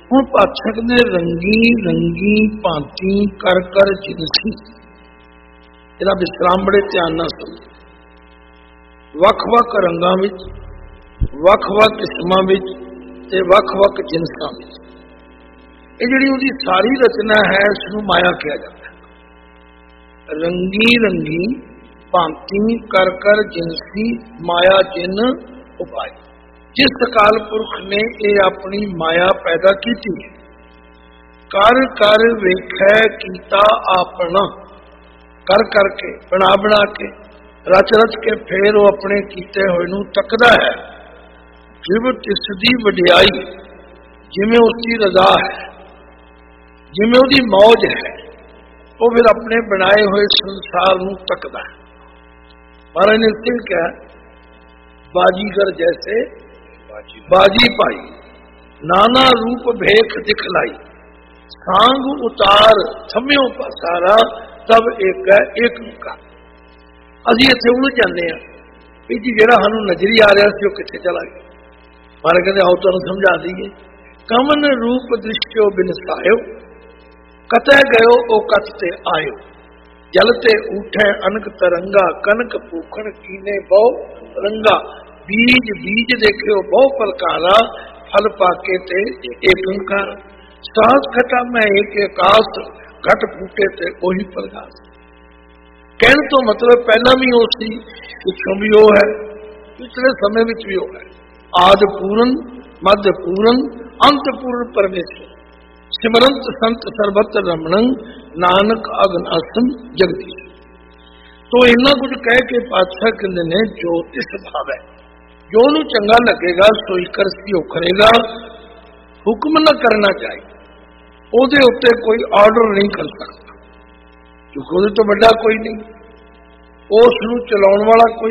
ਹੁਣ ਪਾਤਸ਼ਾਹ ਕਹਿੰਦੇ ਰੰਗੀ ਰੰਗੀ ਭਾਂਤੀ ਕਰ ਕਰ ਜਿਨਸੀ। ਇਹਦਾ ਵਿਸਰਾਮ ਬੜੇ ਧਿਆਨ ਨਾਲ ਸੁਣੋ। ਵੱਖ-ਵੱਖ ਰੰਗਾਂ ਵਿੱਚ, ਵੱਖ-ਵੱਖ ਕਿਸਮਾਂ ਵਿੱਚ ਤੇ ਵੱਖ-ਵੱਖ ਜਿਨਸਾਂ ਵਿੱਚ ਇਹ ਜਿਹੜੀ ਉਹਦੀ ਸਾਰੀ ਰਚਨਾ ਹੈ ਇਸ ਨੂੰ ਮਾਇਆ ਕਿਹਾ ਜਾਂਦਾ ਹੈ। ਰੰਗੀ ਰੰਗੀ ਭਾਂਤੀ ਕਰ ਕਰ ਜਿਨਸੀ ਮਾਇਆ ਜਿਨ ਉਪਾਈ। ਜਿਸ ਅਕਾਲ ਪੁਰਖ ਨੇ ਇਹ ਆਪਣੀ ਮਾਇਆ ਪੈਦਾ ਕੀਤੀ ਹੈ, ਕਰ ਕਰ ਵੇਖੈ ਕੀਤਾ ਆਪਣਾ, ਕਰ ਕਰਕੇ ਬਣਾ ਬਣਾ ਕੇ ਰਚ ਰਚ ਕੇ ਫੇਰ ਉਹ ਆਪਣੇ ਕੀਤੇ ਹੋਏ ਨੂੰ ਤੱਕਦਾ ਹੈ। ਜਿਵੇਂ ਤਿਸ ਦੀ ਵਡਿਆਈ, ਜਿਵੇਂ ਉਸਦੀ ਰਜ਼ਾ ਹੈ, ਜਿਵੇਂ ਉਹਦੀ ਮੌਜ ਹੈ, ਉਹ ਫਿਰ ਆਪਣੇ ਬਣਾਏ ਹੋਏ ਸੰਸਾਰ ਨੂੰ ਤੱਕਦਾ ਹੈ। ਮਹਾਰਾਜ ਨੇ ਸਿੰਘ ਕਿਹਾ ਬਾਜੀਗਰ ਜੈਸੇ ਬਾਜੀ ਪਾਈ, ਨਾਨਾ ਰੂਪ ਭੇਖ ਦਿਖਲਾਈ, ਸਾਂਗ ਉਤਾਰ ਥਮਿਓ ਪਸਾਰਾ, ਸਭ ਇੱਕ ਹੈ ਇੱਕ ਮੁਕਾ। ਅਸੀਂ ਇੱਥੇ ਉਲਝ ਜਾਂਦੇ ਹਾਂ ਵੀ ਜੀ ਜਿਹੜਾ ਸਾਨੂੰ ਨਜ਼ਰੀ ਆ ਰਿਹਾ ਸੀ ਉਹ ਕਿੱਥੇ ਚਲਾ ਗਿਆ। ਮਹਾਰਾਜ ਕਹਿੰਦੇ ਆਓ ਤੁਹਾਨੂੰ ਸਮਝਾ ਦਈਏ। ਕਮਨ ਰੂਪ ਦ੍ਰਿਸ਼ਟਿਓ ਬਿਨਸਾਇਓ, ਕਤੈ ਗਇਓ ਉਹ ਕਤ ਤੇ ਆਇਓ, ਜਲ ਤੇ ਉਠੈ ਅਨਕ ਤਰੰਗਾ, ਕਨਕ ਭੂਖਣ ਕੀਨੇ ਬਹੁ ਰੰਗਾ, ਬੀਜ ਬੀਜ ਦੇਖਿਓ ਬਹੁ ਪ੍ਰਕਾਰਾ, ਫਲ ਪਾਕੇ ਤੇ ਏਕ ਓੰਕਾਰ, ਸਾਸ ਖਟਾ ਮੈਂ ਏਕ ਆਕਾਸ, ਘਟ ਫੂਟੇ ਤੇ ਉਹੀ ਪ੍ਰਕਾਸ਼। ਕਹਿਣ ਤੋਂ ਮਤਲਬ ਪਹਿਲਾਂ ਵੀ ਉਹ ਸੀ, ਪਿੱਛੋਂ ਵੀ ਉਹ ਹੈ, ਪਿਛਲੇ ਸਮੇਂ ਵਿੱਚ ਵੀ ਉਹ ਹੈ। ਆਦਿ ਪੂਰਨ, ਮੱਧ ਪੂਰਨ, ਅੰਤ ਪੂਰਨ ਪਰਮੇਸ਼ਰ, ਸਿਮਰੰਤ ਸੰਤ ਸਰਬਤ ਰਮਣੰ, ਨਾਨਕ ਅਗਨਾਸਨ ਜਗਦੀਸ਼। ਤੋ ਇੰਨਾ ਕੁਝ ਕਹਿ ਕੇ ਪਾਤਸ਼ਾਹ ਕਹਿੰਦੇ ਨੇ ਜੋ ਤਿਸ ਭਾਵ ਹੈ, ਜੋ ਉਹਨੂੰ ਚੰਗਾ ਲੱਗੇਗਾ ਸੋਈ ਕਰਸੀ ਉਹ ਕਰੇਗਾ। ਹੁਕਮ ਨਾ ਕਰਨਾ ਚਾਹੀਦਾ, ਉਹਦੇ ਉੱਤੇ ਕੋਈ ਆਰਡਰ ਨਹੀਂ ਕਰ ਸਕਦਾ, ਕਿਉਂਕਿ ਉਹਦੇ ਤੋਂ ਵੱਡਾ ਕੋਈ ਨਹੀਂ, ਉਸ ਨੂੰ ਚਲਾਉਣ ਵਾਲਾ ਕੋਈ